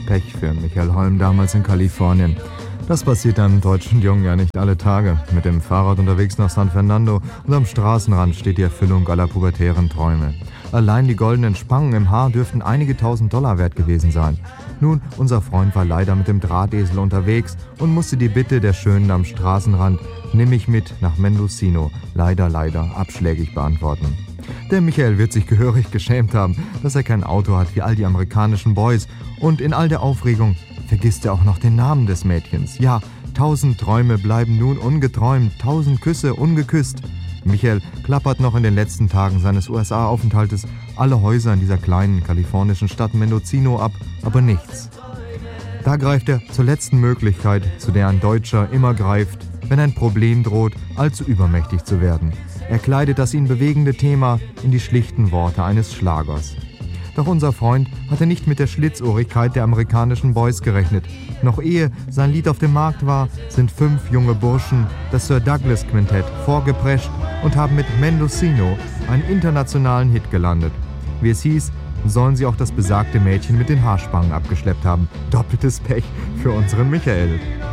Pech für Michael Holm damals in Kalifornien. Das passiert einem deutschen Jungen ja nicht alle Tage. Mit dem Fahrrad unterwegs nach San Fernando und am Straßenrand steht die Erfüllung aller pubertären Träume. Allein die goldenen Spangen im Haar dürften einige $1000 wert gewesen sein. Nun, unser Freund war leider mit dem Drahtesel unterwegs und musste die Bitte der Schönen am Straßenrand, nimm mich mit nach Mendocino, leider abschlägig beantworten. Der Michael wird sich gehörig geschämt haben, dass er kein Auto hat wie all die amerikanischen Boys, und in all der Aufregung vergisst er auch noch den Namen des Mädchens. Ja, 1000 Träume bleiben nun ungeträumt, 1000 Küsse ungeküsst. Michael klappert noch in den letzten Tagen seines USA-Aufenthaltes alle Häuser in dieser kleinen kalifornischen Stadt Mendocino ab, aber nichts. Da greift er zur letzten Möglichkeit, zu der ein Deutscher immer greift, wenn ein Problem droht, allzu übermächtig zu werden. Er kleidet das ihn bewegende Thema in die schlichten Worte eines Schlagers. Doch unser Freund hatte nicht mit der Schlitzohrigkeit der amerikanischen Boys gerechnet. Noch ehe sein Lied auf dem Markt war, sind 5 junge Burschen, das Sir Douglas Quintett, vorgeprescht und haben mit Mendocino einen internationalen Hit gelandet. Wie es hieß, sollen sie auch das besagte Mädchen mit den Haarspangen abgeschleppt haben. Doppeltes Pech für unseren Michael.